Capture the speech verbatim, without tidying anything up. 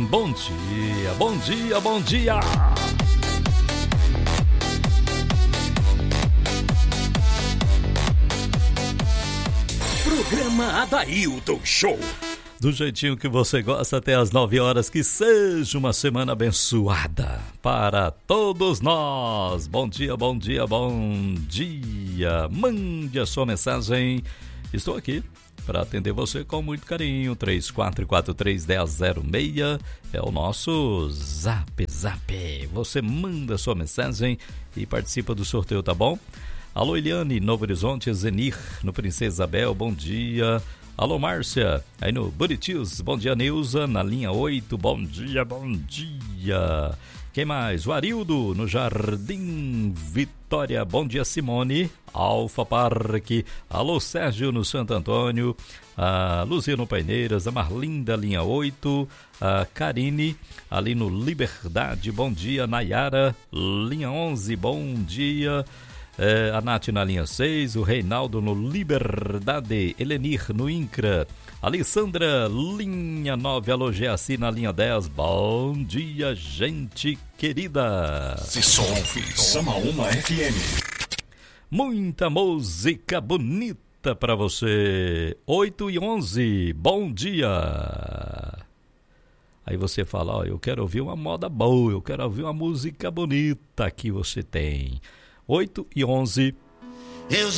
Bom dia, bom dia, bom dia. Programa Adailton Show. Do jeitinho que você gosta, até às nove horas. Que seja uma semana abençoada para todos nós. Bom dia, bom dia, bom dia. Mande a sua mensagem. Estou aqui para atender você com muito carinho. Três quatro quatro três, um zero zero seis é o nosso zap zap. Você manda a sua mensagem e participa do sorteio, tá bom? Alô, Eliane, Novo Horizonte, Zenir, no Princesa Isabel, bom dia. Alô, Márcia, aí no Buritius, bom dia, Neuza, na linha oito, bom dia, bom dia. Quem mais? O Arildo, no Jardim Vitória, bom dia, Simone, Alfa Parque. Alô, Sérgio, no Santo Antônio, a Luziano Paineiras, a Marlinda, linha oito, a Karine, ali no Liberdade, bom dia, Nayara, linha onze, bom dia. É, a Nath na linha seis, o Reinaldo no Liberdade, Elenir no Incra, Alessandra, linha nove, alô Geaci na linha dez, bom dia, gente querida. Se só ouve Samaúma F M. Muita música bonita pra você. Oito e onze, bom dia. Aí você fala, ó, eu quero ouvir uma moda boa, eu quero ouvir uma música bonita que você tem. oito e onze. Eu